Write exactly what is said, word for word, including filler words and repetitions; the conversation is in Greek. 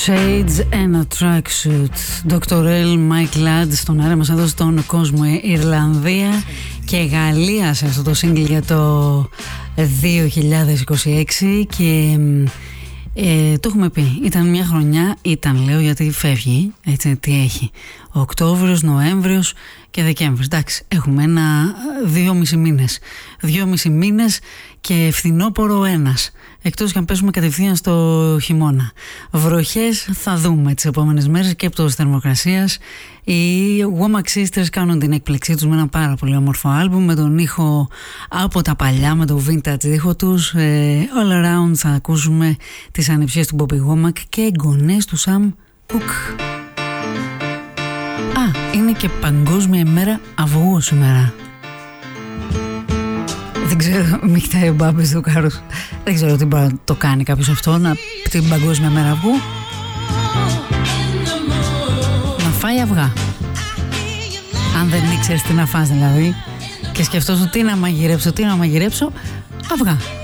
Shades and a Tracksuit. ντόκτορ L. Mike Ladd στον αέρα μας εδώ στον κόσμο. Ιρλανδία και Γαλλία σε αυτό το single για το δύο χιλιάδες είκοσι έξι. Και ε, το έχουμε πει, ήταν μια χρονιά, ήταν λέω γιατί φεύγει, έτσι, τι έχει, Οκτώβριος, Νοέμβριος και Δεκέμβρης. Εντάξει, έχουμε ένα δύο μισή μήνες. Δύο μισή μήνες και φθινόπωρο ένας. Εκτός και αν πέσουμε κατευθείαν στο χειμώνα. Βροχές θα δούμε τις επόμενες μέρες και πτώση θερμοκρασίας. Οι Womack Sisters κάνουν την έκπληξή τους με ένα πάρα πολύ όμορφο άλμπουμ, με τον ήχο από τα παλιά, με το vintage ήχο τους. ε, All Around θα ακούσουμε τις ανεψίες του Bobby Womack και εγγονές του Sam Cooke. Α, είναι και Παγκόσμια ημέρα αυγού σήμερα. Δεν ξέρω, μη κοιτάει ο Μπάμπης του Κάρους. Δεν ξέρω τι μπορεί να το κάνει κάποιος αυτό, να την Παγκόσμια μέρα αυγού. Να φάει αυγά. Αν δεν ήξερες τι να φας δηλαδή και σκεφτόσου τι να μαγειρέψω, τι να μαγειρέψω, αυγά.